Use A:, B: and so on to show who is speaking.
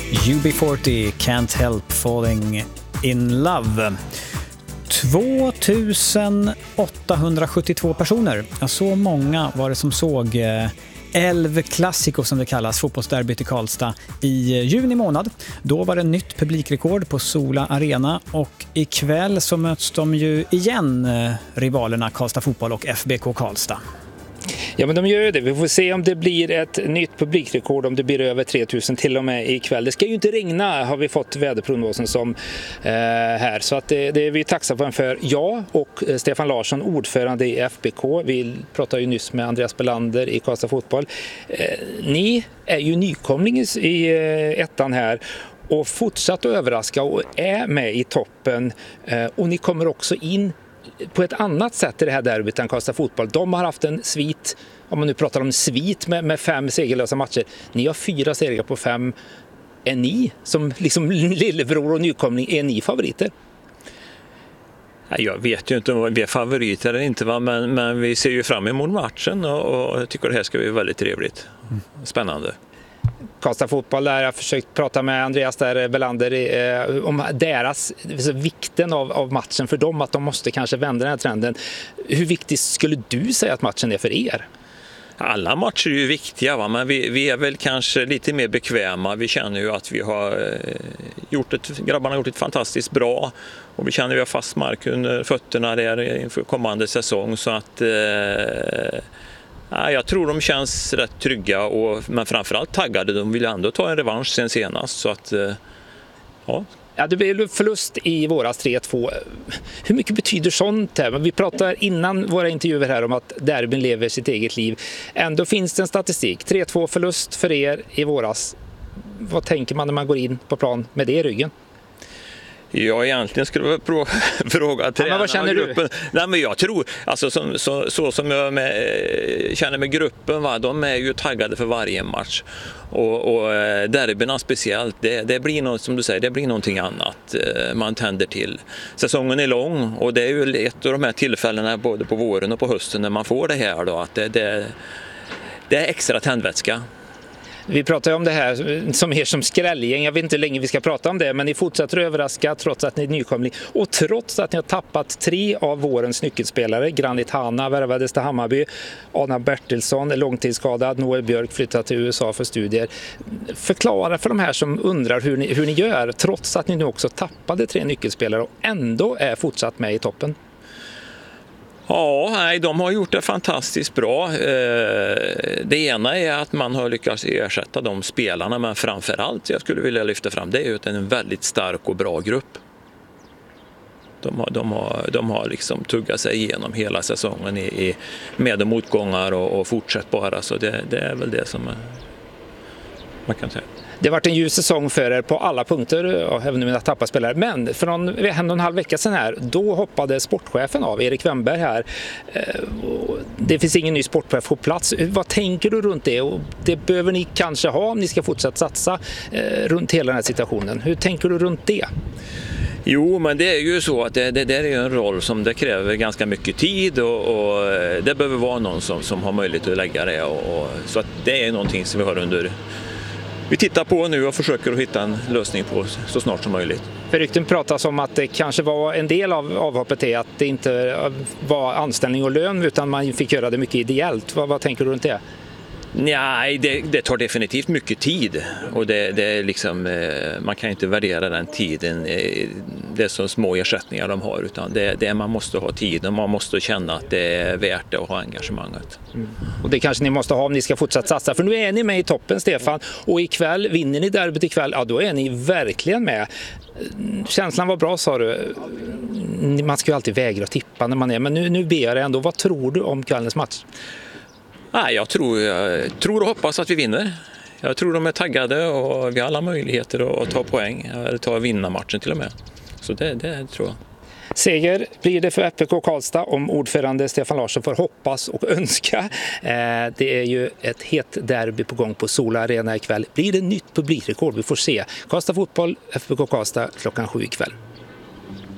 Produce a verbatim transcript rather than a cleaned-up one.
A: U B fyrtio, Can't Help Falling in Love. två tusen åttahundrasjuttiotvå personer. Ja, så många var det som såg Elv Classico, som det kallas, fotbollsderbyt i Karlstad i juni månad. Då var det nytt publikrekord på Sola Arena, och ikväll så möts de ju igen, rivalerna Karlstad Fotboll och F B K Karlstad.
B: Ja, men de gör det. Vi får se om det blir ett nytt publikrekord, om det blir över tre tusen till och med ikväll. Det ska ju inte regna, har vi fått väderprognosen som eh, här. Så att det, det är vi tacksamma för. Jag och Stefan Larsson, ordförande i F B K. Vi pratade ju nyss med Andreas Belander i Karlstad Fotboll. Eh, ni är ju nykomling i eh, ettan här och fortsatt att överraska och är med i toppen. Eh, och ni kommer också in på ett annat sätt i det här derbyt än Karlstad Fotboll. De har haft en svit, om man nu pratar om svit med, med fem segerlösa matcher. Ni har fyra segrar på fem. Är ni, som liksom lillebror och nykomling, är ni favoriter?
C: Jag vet ju inte om vi är favoriter eller inte, va? Men, men vi ser ju fram emot matchen och, och jag tycker det här ska bli väldigt trevligt. Spännande.
B: Karlstad Fotboll, där jag har försökt prata med Andreas där Belander eh, om deras, alltså vikten av, av matchen för dem, att de måste kanske vända den här trenden. Hur viktigt skulle du säga att matchen är för er?
C: Alla matcher är ju viktiga, va? Men vi, vi är väl kanske lite mer bekväma. Vi känner ju att vi har eh, gjort ett, grabbarna har gjort ett fantastiskt bra, och vi känner att vi har fast mark under fötterna där inför kommande säsong, så att eh, ja, jag tror de känns rätt trygga, och, men framförallt taggade. De vill ändå ta en revansch sen senast, så att ja.
B: Ja, det blev förlust i våras tre två. Hur mycket betyder sånt här? Vi pratar innan våra intervjuer här om att derbyn lever sitt eget liv. Ändå finns det en statistik. tre två förlust för er i våras. Vad tänker man när man går in på plan med det i ryggen?
C: Ja, egentligen skulle jag fråga, fråga tränarna.
B: Ja, vad känner du?
C: Gruppen. Nej, men jag tror, alltså så, så, så som jag med, känner med gruppen, va, de är ju taggade för varje match. Och, och derbyna speciellt, det, det blir något, som du säger, det blir någonting annat man tänder till. Säsongen är lång, och det är ju ett av de här tillfällena både på våren och på hösten när man får det här då, att det, det, det är extra tändvätska.
B: Vi pratar ju om det här som er som skrällgäng. Jag vet inte hur länge vi ska prata om det, men ni fortsätter att överraska trots att ni är nykomling. Och trots att ni har tappat tre av vårens nyckelspelare. Granit Hanna värvades till Hammarby. Anna Bertilsson är långtidsskadad. Noel Björk flyttat till U S A för studier. Förklara för de här som undrar hur ni, hur ni gör, trots att ni nu också tappade tre nyckelspelare och ändå är fortsatt med i toppen.
C: Ja, nej, de har gjort det fantastiskt bra. Det ena är att man har lyckats ersätta de spelarna, men framförallt jag skulle vilja lyfta fram, det är ju att det är en väldigt stark och bra grupp. De har, de har, de har liksom tuggat sig igenom hela säsongen i, i med och motgångar och, och fortsatt bara, så det, det är väl det som man kan säga.
B: Det har varit en ljus säsong för er på alla punkter, även om jag tappar spelare. Men för någon, en och en halv vecka sedan här, då hoppade sportchefen av, Erik Wemberg här. Det finns ingen ny sportchef på plats. Vad tänker du runt det? Och det behöver ni kanske ha om ni ska fortsätta satsa runt hela den här situationen. Hur tänker du runt det?
C: Jo, men det är ju så att det, det där är en roll som det kräver ganska mycket tid, och, och det behöver vara någon som, som har möjlighet att lägga det. Och, och, så att det är någonting som vi har under... Vi tittar på nu och försöker att hitta en lösning på så snart som möjligt.
B: För rykten pratas om att det kanske var en del av avhoppet är att det inte var anställning och lön, utan man fick göra det mycket ideellt. Vad, vad tänker du runt det?
C: Nej, det, det tar definitivt mycket tid, och det, det är liksom, man kan inte värdera den tiden. Det är så små ersättningar de har, utan det, det man måste ha tid och man måste känna att det är värt det att ha engagemanget.
B: Mm. Och det kanske ni måste ha om ni ska fortsätta satsa, för nu är ni med i toppen, Stefan, och ikväll, vinner ni derbyt ikväll, ja då är ni verkligen med. Känslan var bra, sa du. Man ska ju alltid vägra att tippa när man är, men nu, nu ber jag dig ändå, vad tror du om kvällens match?
C: Nej, jag tror, jag tror och hoppas att vi vinner. Jag tror de är taggade och vi har alla möjligheter att ta poäng, eller ta och vinna matchen till och med. Så det, det tror jag.
B: Seger blir det för F B K Karlstad om ordförande Stefan Larsson får hoppas och önska. Det är ju ett het derby på gång på Sola Arena ikväll. Blir det nytt publikrekord? Vi får se. Karlstad Fotboll, F B K Karlstad klockan sju ikväll.